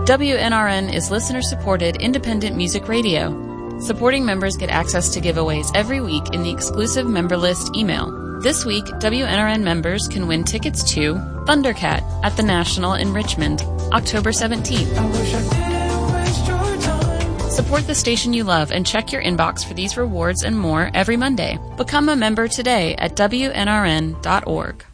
WNRN is listener-supported independent music radio. Supporting members get access to giveaways every week in the exclusive member list email. This week, WNRN members can win tickets to Thundercat at the National in Richmond, October 17th. Support the station you love and check your inbox for these rewards and more every Monday. Become a member today at WNRN.org.